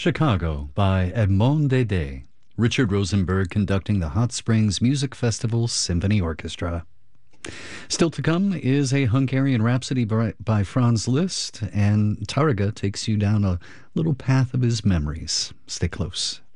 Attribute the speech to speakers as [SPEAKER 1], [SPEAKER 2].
[SPEAKER 1] Chicago by Edmond Dede. Richard Rosenberg conducting the Hot Springs Music Festival Symphony Orchestra. Still to come is a Hungarian Rhapsody by Franz Liszt, and Taraga takes you down a little path of his memories. Stay close.